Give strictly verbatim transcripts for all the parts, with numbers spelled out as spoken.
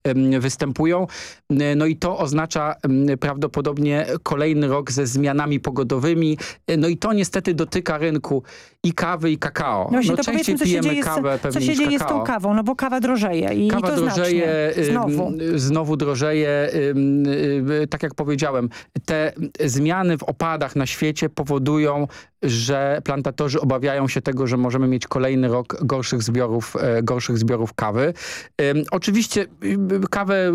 występują. No i to oznacza prawdopodobnie kolejny rok ze zmianami pogodowymi. No i to niestety dotyka rynku i kawy, i kakao. No, no to częściej co się pijemy dzieje kawę z, pewnie Co się niż dzieje kakao. z tą kawą? No bo kawa drożeje i, kawa i to drożeje, znacznie. Znowu. Znowu drożeje. Tak jak powiedziałem, te zmiany w opadach na świecie powodują, że plantatorzy obawiają się tego, że możemy mieć kolejny rok gorszych zbiorów, gorszych zbiorów kawy. Oczywiście kawę,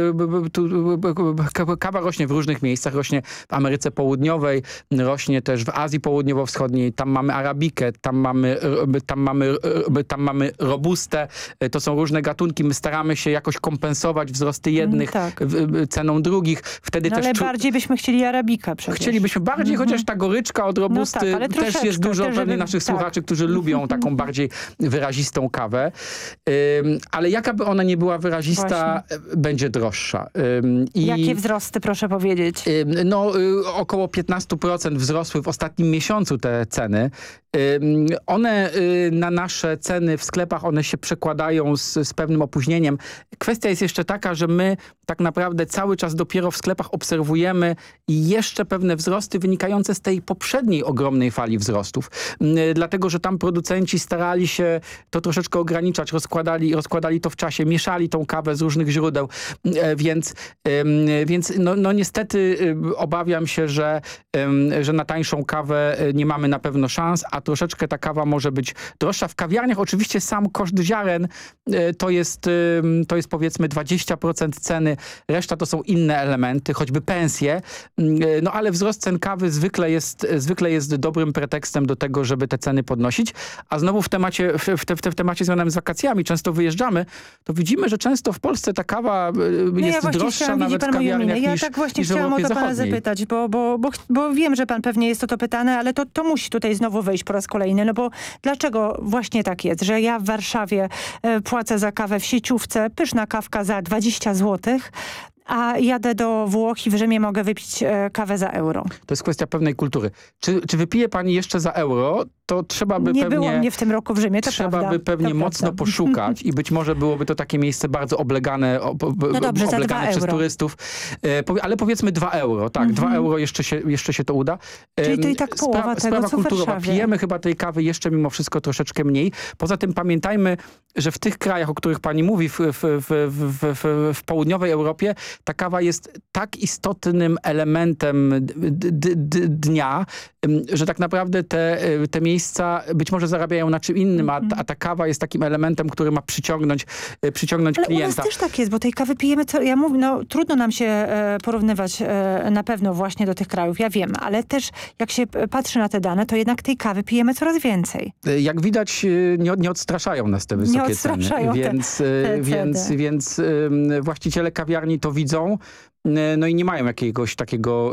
kawa rośnie w różnych miejscach. Rośnie w Ameryce Południowej, rośnie też w Azji Południowo-Wschodniej. Tam mamy arabikę, tam mamy, tam mamy, tam mamy robustę. To są różne gatunki. My staramy się jakoś kompensować wzrosty jednych mm, tak. ceną drugich. Wtedy no, też ale czu... bardziej byśmy chcieli arabika przecież. Chcielibyśmy bardziej, mm-hmm. chociaż ta goryczka od robusty no tak, też jest dużo też, pewnie żeby... naszych tak. słuchaczy, którzy lubią taką bardziej wyrazistą kawę. Um, ale jaka by ona nie była wyrazista, Właśnie. będzie droższa. Um, i, Jakie wzrosty, proszę powiedzieć? Um, no y, około piętnaście procent wzrosły w ostatnim miesiącu te ceny. Um, one y, na nasze ceny w sklepach, one się przekładają z, z pewnym opóźnieniem. Kwestia jest jeszcze taka, że my tak naprawdę cały czas dopiero w sklepach obserwujemy jeszcze pewne wzrosty wynikające z tej poprzedniej ogromnej fali wzrostów. Dlatego, że tam producenci starali się to troszeczkę ograniczać, rozkładali, rozkładali to w czasie, mieszali tą kawę z różnych źródeł, więc, więc no, no niestety obawiam się, że, że na tańszą kawę nie mamy na pewno szans, a troszeczkę ta kawa może być droższa. W kawiarniach oczywiście sam koszt ziaren to jest, to jest powiedzmy dwadzieścia procent ceny, reszta to są inne elementy, choćby pensje, no ale wzrost cen kawy zwykle jest, zwykle jest dobrym pretekstem do tego, żeby te ceny podnosić, a znowu w temacie, w, w, w, w temacie związanym z wakacjami, często wyjeżdżamy, to widzimy, że często w Polsce ta kawa no jest ja droższa nawet w kawiarniach ja niż, tak właśnie niż w chciałam o Europie to pana Zachodniej. zapytać, bo, bo, bo, bo wiem, że pan pewnie jest o to pytany, ale to, to musi tutaj znowu wyjść po raz kolejny, no bo dlaczego właśnie tak jest, że ja w Warszawie e, płacę za kawę w sieciówce, pyszna kawka za dwadzieścia złotych, a jadę do Włoch i w Rzymie mogę wypić e, kawę za euro. To jest kwestia pewnej kultury. Czy, czy wypije pani jeszcze za euro, to trzeba by Nie pewnie... Nie było mnie w tym roku w Rzymie, to Trzeba prawda, by pewnie to mocno prawda. poszukać i być może byłoby to takie miejsce bardzo oblegane, ob, no dobrze, oblegane przez euro. turystów. E, powie, ale powiedzmy dwa euro. Tak, dwa euro jeszcze się, jeszcze się to uda. E, Czyli to i tak połowa Spra- tego, Sprawa co w kulturowa. Warszawie. Pijemy chyba tej kawy jeszcze mimo wszystko troszeczkę mniej. Poza tym pamiętajmy, że w tych krajach, o których pani mówi, w, w, w, w, w, w południowej Europie, ta kawa jest tak istotnym elementem d, d, d, dnia, że tak naprawdę te, te miejsca być może zarabiają na czym innym, a, a ta kawa jest takim elementem, który ma przyciągnąć, przyciągnąć ale klienta. Ale u nas też tak jest, bo tej kawy pijemy, co, ja mówię, no trudno nam się e, porównywać e, na pewno właśnie do tych krajów, ja wiem, ale też jak się patrzy na te dane, to jednak tej kawy pijemy coraz więcej. Jak widać, nie, nie odstraszają nas te wysokie nie odstraszają ceny, te, więc, te więc, ceny. więc um, właściciele kawiarni to widzą. No i nie mają jakiegoś takiego,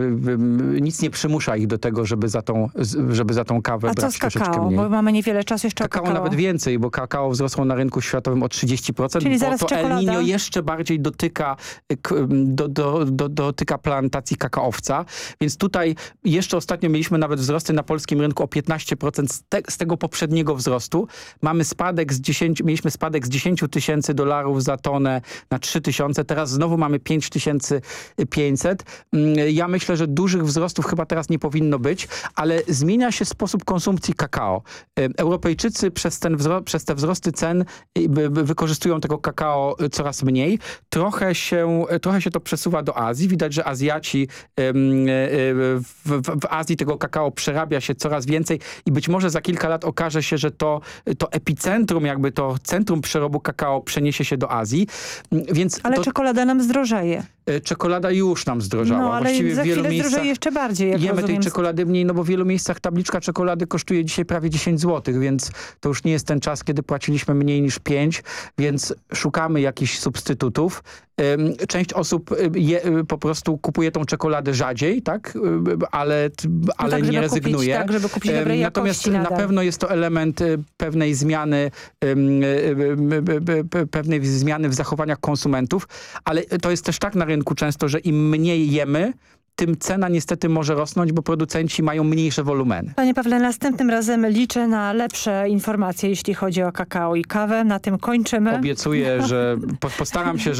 nic nie przymusza ich do tego, żeby za tą, żeby za tą kawę A brać co z troszeczkę kakao? mniej. Bo mamy niewiele czasu jeszcze kakao, o kakao. nawet więcej, bo kakao wzrosło na rynku światowym o trzydzieści procent, Czyli bo zaraz to czekolada? El Niño jeszcze bardziej dotyka, do, do, do, dotyka plantacji kakaowca. Więc tutaj jeszcze ostatnio mieliśmy nawet wzrosty na polskim rynku o piętnaście procent z, te, z tego poprzedniego wzrostu. Mamy spadek z dziesięć, mieliśmy spadek z dziesięć tysięcy dolarów za tonę na trzy tysiące. Teraz znowu mamy pięć tysięcy pięćset. Ja myślę, że dużych wzrostów chyba teraz nie powinno być, ale zmienia się sposób konsumpcji kakao. Europejczycy przez, ten wzro- przez te wzrosty cen wykorzystują tego kakao coraz mniej. Trochę się, trochę się to przesuwa do Azji. Widać, że Azjaci w, w, w Azji tego kakao przerabia się coraz więcej i być może za kilka lat okaże się, że to, to epicentrum, jakby to centrum przerobu kakao przeniesie się do Azji. Więc ale to... czekolada nam zdrożeje. Czekolada już nam zdrożała. No, ale Właściwie za w wielu chwilę miejscach zdrożeje jeszcze bardziej, jak jemy rozumiem. tej czekolady mniej, no bo w wielu miejscach tabliczka czekolady kosztuje dzisiaj prawie dziesięć złotych, więc to już nie jest ten czas, kiedy płaciliśmy mniej niż pięć, więc szukamy jakichś substytutów. Część osób je, po prostu kupuje tą czekoladę rzadziej, tak? ale, ale no tak, nie żeby rezygnuje. Kupić, tak, żeby kupić dobrej Natomiast jakości na nadal. pewno jest to element pewnej zmiany, pewnej zmiany w zachowaniach konsumentów, ale to jest też tak na rynku często, że im mniej jemy, tym cena niestety może rosnąć, bo producenci mają mniejsze wolumeny. Panie Pawle, następnym razem liczę na lepsze informacje, jeśli chodzi o kakao i kawę. Na tym kończymy. Obiecuję, że postaram się,